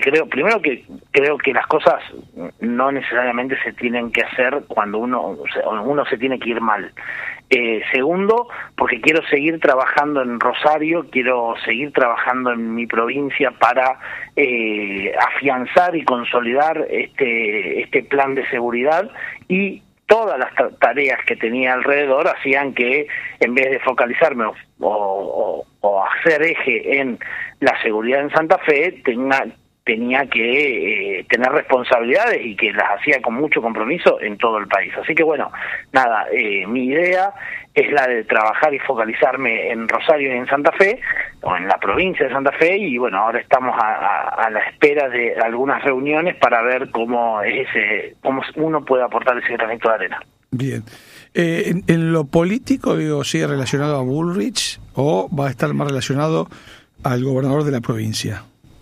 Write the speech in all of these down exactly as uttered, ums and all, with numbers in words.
creo, primero que creo que las cosas no necesariamente se tienen que hacer cuando uno, o sea, uno se tiene que ir mal. Eh, segundo, porque quiero seguir trabajando en Rosario, quiero seguir trabajando en mi provincia para eh, afianzar y consolidar este, este plan de seguridad, y todas las tareas que tenía alrededor hacían que, en vez de focalizarme o, o, o hacer eje en la seguridad en Santa Fe, tenga, tenía que eh, tener responsabilidades, y que las hacía con mucho compromiso en todo el país. Así que bueno, nada, eh, mi idea es la de trabajar y focalizarme en Rosario y en Santa Fe, o en la provincia de Santa Fe, y bueno, ahora estamos a, a, a la espera de algunas reuniones para ver cómo es ese, cómo uno puede aportar ese granito de arena. Bien. Eh, en, en lo político, digo, ¿sigue relacionado a Bullrich o va a estar más relacionado al gobernador de la provincia?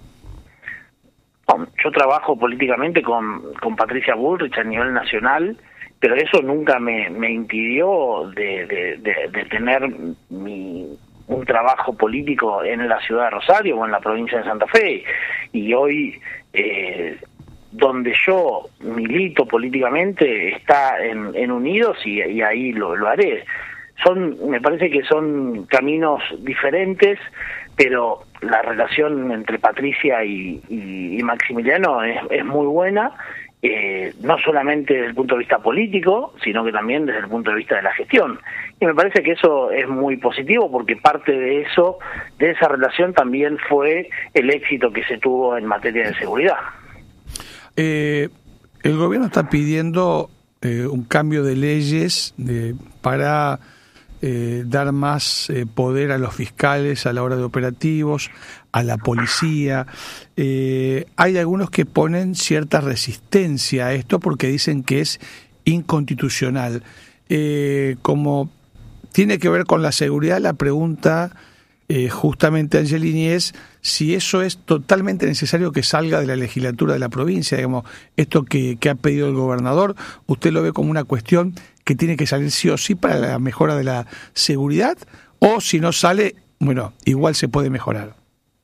Yo trabajo políticamente con, con Patricia Bullrich a nivel nacional, pero eso nunca me, me impidió de, de, de, de tener mi, un trabajo político en la ciudad de Rosario o en la provincia de Santa Fe. Y hoy, eh, donde yo milito políticamente está en, en Unidos, y, y ahí lo, lo haré. Son, me parece que son caminos diferentes, pero la relación entre Patricia y, y, y Maximiliano es, es muy buena, eh, no solamente desde el punto de vista político, sino que también desde el punto de vista de la gestión. Y me parece que eso es muy positivo, porque parte de eso, de esa relación, también fue el éxito que se tuvo en materia de seguridad. Eh, el gobierno está pidiendo eh, un cambio de leyes de, para eh, dar más eh, poder a los fiscales a la hora de operativos, a la policía. Eh, hay algunos que ponen cierta resistencia a esto porque dicen que es inconstitucional. Eh, como tiene que ver con la seguridad, la pregunta eh, justamente, Angelini, es si eso es totalmente necesario que salga de la legislatura de la provincia. Digamos, esto que, que ha pedido el gobernador, ¿usted lo ve como una cuestión que tiene que salir sí o sí para la mejora de la seguridad? O si no sale, bueno, igual se puede mejorar.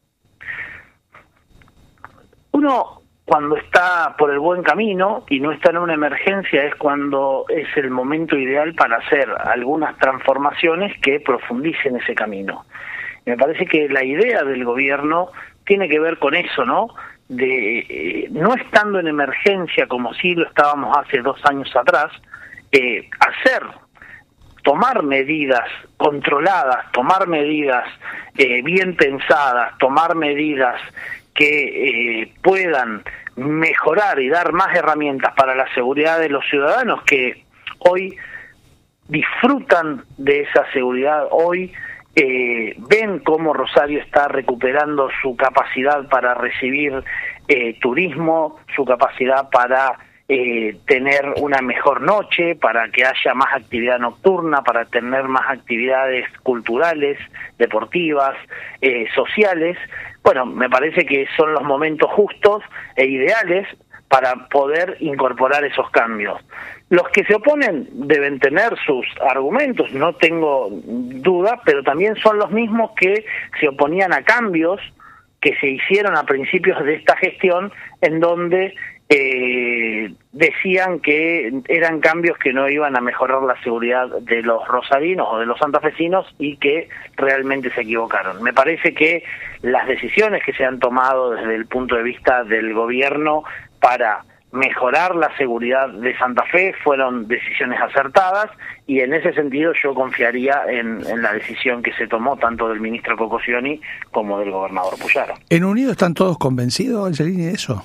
Uno, cuando está por el buen camino y no está en una emergencia, es cuando es el momento ideal para hacer algunas transformaciones que profundicen ese camino. Me parece que la idea del gobierno tiene que ver con eso, ¿no? De eh, no estando en emergencia como sí lo estábamos hace dos años atrás, eh, hacer, tomar medidas controladas, tomar medidas eh, bien pensadas, tomar medidas que eh, puedan mejorar y dar más herramientas para la seguridad de los ciudadanos que hoy disfrutan de esa seguridad, hoy eh, ven cómo Rosario está recuperando su capacidad para recibir eh, turismo, su capacidad para eh, tener una mejor noche, para que haya más actividad nocturna, para tener más actividades culturales, deportivas, eh, sociales. Bueno, me parece que son los momentos justos e ideales para poder incorporar esos cambios. Los que se oponen deben tener sus argumentos, no tengo duda, pero también son los mismos que se oponían a cambios que se hicieron a principios de esta gestión, en donde eh, decían que eran cambios que no iban a mejorar la seguridad de los rosarinos o de los santafesinos, y que realmente se equivocaron. Me parece que las decisiones que se han tomado desde el punto de vista del gobierno para mejorar la seguridad de Santa Fe fueron decisiones acertadas, y en ese sentido yo confiaría en, en la decisión que se tomó tanto del ministro Cocosioni como del gobernador Puyaro. ¿En Unidos están todos convencidos, Angelini, de eso?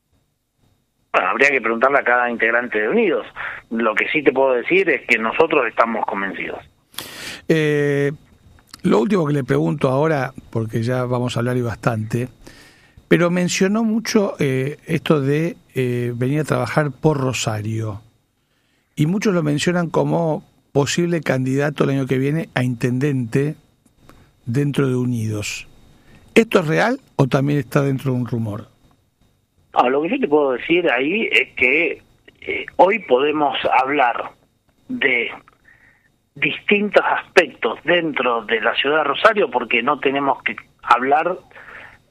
Bueno, habría que preguntarle a cada integrante de Unidos. Lo que sí te puedo decir es que nosotros estamos convencidos. Eh, lo último que le pregunto ahora, porque ya vamos a hablar y bastante, pero mencionó mucho eh, esto de eh, venir a trabajar por Rosario. Y muchos lo mencionan como posible candidato el año que viene a intendente dentro de Unidos. ¿Esto es real o también está dentro de un rumor? No, lo que yo te puedo decir ahí es que eh, hoy podemos hablar de distintos aspectos dentro de la ciudad de Rosario, porque no tenemos que hablar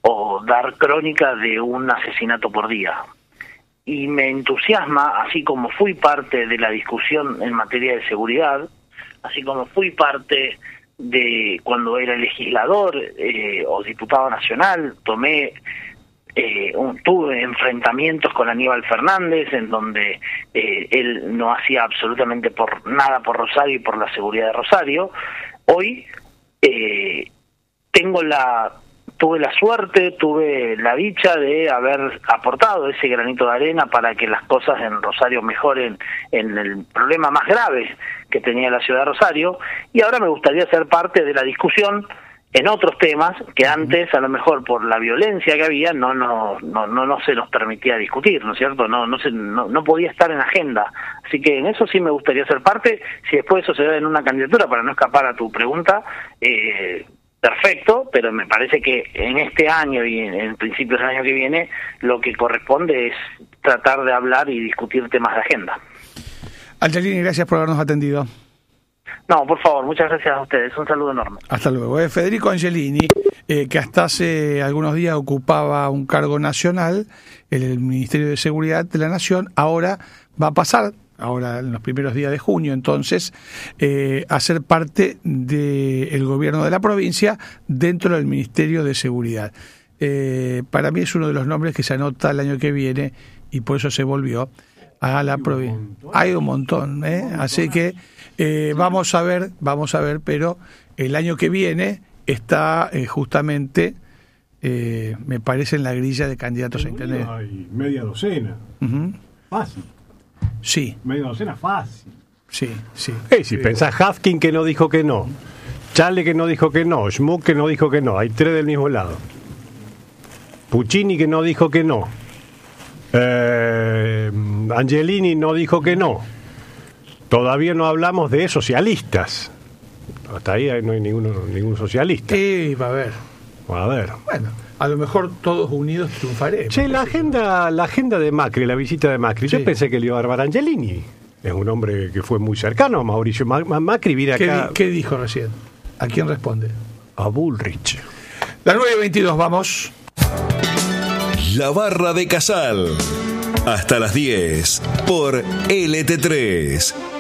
o dar crónica de un asesinato por día. Y me entusiasma, así como fui parte de la discusión en materia de seguridad, así como fui parte de cuando era legislador eh, o diputado nacional, tomé eh, un, tuve enfrentamientos con Aníbal Fernández en donde eh, él no hacía absolutamente por nada por Rosario y por la seguridad de Rosario. Hoy eh, tengo la tuve la suerte, tuve la dicha de haber aportado ese granito de arena para que las cosas en Rosario mejoren en el problema más grave que tenía la ciudad de Rosario, y ahora me gustaría ser parte de la discusión en otros temas que antes, a lo mejor por la violencia que había, no no no no, no se nos permitía discutir, ¿no es cierto? No no, se, no no podía estar en agenda. Así que en eso sí me gustaría ser parte. Si después eso se da en una candidatura, para no escapar a tu pregunta, eh, perfecto, pero me parece que en este año y en, en principios del año que viene lo que corresponde es tratar de hablar y discutir temas de agenda. Angelini, gracias por habernos atendido. No, por favor, muchas gracias a ustedes. Un saludo enorme. Hasta luego. Eh, Federico Angelini, eh, que hasta hace algunos días ocupaba un cargo nacional en el Ministerio de Seguridad de la Nación, ahora va a pasar, ahora en los primeros días de junio, entonces, eh, a ser parte del gobierno de la provincia dentro del Ministerio de Seguridad. Eh, para mí es uno de los nombres que se anota el año que viene y por eso se volvió a la provincia. Hay un montón, ¿eh? Así que eh, vamos a ver, vamos a ver, pero el año que viene está eh, justamente, eh, me parece, en la grilla de candidatos a intendente. Hay media docena. Uh-huh. Fácil. Sí. Media docena fácil. Sí, sí. Hey, si sí. Pensás Hafkin que no dijo que no, Chale que no dijo que no, Schmuck que no dijo que no, hay tres del mismo lado. Puccini que no dijo que no. Eh, Angelini no dijo que no. Todavía no hablamos de socialistas. Hasta ahí no hay ninguno, ningún socialista. Sí, va a haber. Va a ver. Bueno, a lo mejor todos unidos triunfaremos. Che, la agenda, la agenda de Macri, la visita de Macri, sí. Yo pensé que le iba a dar Angelini. Es un hombre que fue muy cercano a Mauricio Macri. Viene acá. ¿Qué, ¿Qué dijo recién? ¿A quién responde? A Bullrich. Las nueve veintidós, vamos. La Barra de Casal. Hasta las diez por L T tres.